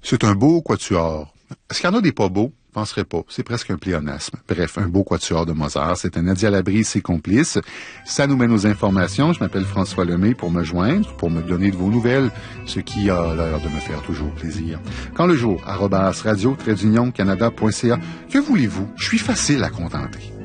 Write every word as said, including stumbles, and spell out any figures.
C'est un beau quatuor. Est-ce qu'il y en a des pas beaux? Je penserais pas. C'est presque un pléonasme. Bref, un beau quatuor de Mozart. C'est un Nadia Labrie et ses complices. Ça nous mène aux informations. Je m'appelle François Lemay pour me joindre, pour me donner de vos nouvelles, ce qui a l'air de me faire toujours plaisir. Quand le jour, arobase radio, trait d'union, canada point c a. Que voulez-vous? Je suis facile à contenter.